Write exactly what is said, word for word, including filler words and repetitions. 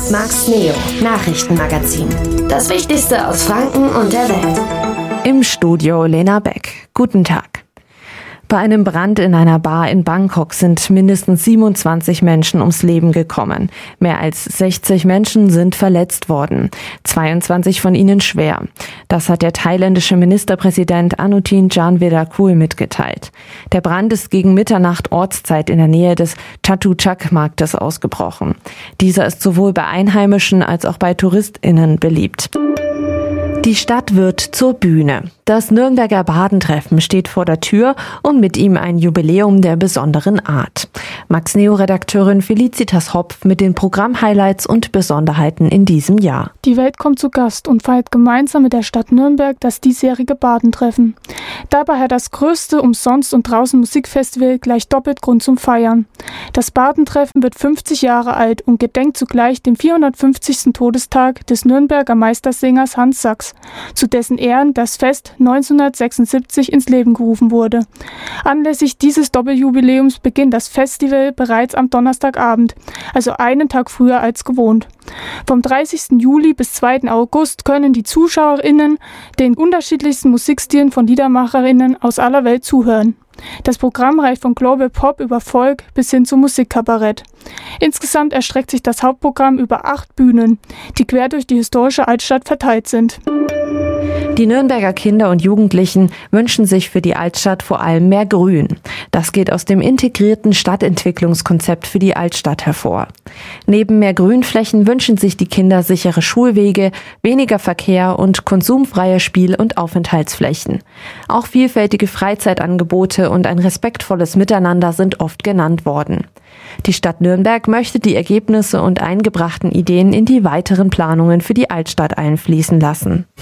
Max Neo, Nachrichtenmagazin. Das Wichtigste aus Franken und der Welt. Im Studio Lena Beck. Guten Tag. Bei einem Brand in einer Bar in Bangkok sind mindestens siebenundzwanzig Menschen ums Leben gekommen. Mehr als sechzig Menschen sind verletzt worden, zweiundzwanzig von ihnen schwer. Das hat der thailändische Ministerpräsident Anutin Charnvirakul mitgeteilt. Der Brand ist gegen Mitternacht Ortszeit in der Nähe des Chatuchak-Marktes ausgebrochen. Dieser ist sowohl bei Einheimischen als auch bei TouristInnen beliebt. Die Stadt wird zur Bühne. Das Nürnberger Badentreffen steht vor der Tür und mit ihm ein Jubiläum der besonderen Art. Max Neo-Redakteurin Felicitas Hopf mit den Programmhighlights und Besonderheiten in diesem Jahr. Die Welt kommt zu Gast und feiert gemeinsam mit der Stadt Nürnberg das diesjährige Badentreffen. Dabei hat das größte Umsonst- und draußen Musikfestival gleich doppelt Grund zum Feiern. Das Badentreffen wird fünfzig Jahre alt und gedenkt zugleich dem vierhundertfünfzigsten Todestag des Nürnberger Meistersängers Hans Sachs, zu dessen Ehren das Fest neunzehnhundertsechsundsiebzig ins Leben gerufen wurde. Anlässlich dieses Doppeljubiläums beginnt das Festival bereits am Donnerstagabend, also einen Tag früher als gewohnt. Vom dreißigsten Juli bis zweiten August können die ZuschauerInnen den unterschiedlichsten Musikstilen von LiedermacherInnen aus aller Welt zuhören. Das Programm reicht von Global Pop über Folk bis hin zum Musikkabarett. Insgesamt erstreckt sich das Hauptprogramm über acht Bühnen, die quer durch die historische Altstadt verteilt sind. Die Nürnberger Kinder und Jugendlichen wünschen sich für die Altstadt vor allem mehr Grün. Das geht aus dem integrierten Stadtentwicklungskonzept für die Altstadt hervor. Neben mehr Grünflächen wünschen sich die Kinder sichere Schulwege, weniger Verkehr und konsumfreie Spiel- und Aufenthaltsflächen. Auch vielfältige Freizeitangebote und ein respektvolles Miteinander sind oft genannt worden. Die Stadt Nürnberg möchte die Ergebnisse und eingebrachten Ideen in die weiteren Planungen für die Altstadt einfließen lassen.